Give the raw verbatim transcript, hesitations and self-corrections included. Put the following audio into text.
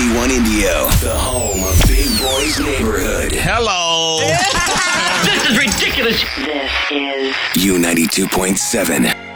ninety-one Indio, the home of Big Boy's Neighborhood. Hello. This is ridiculous. This is U ninety-two point seven.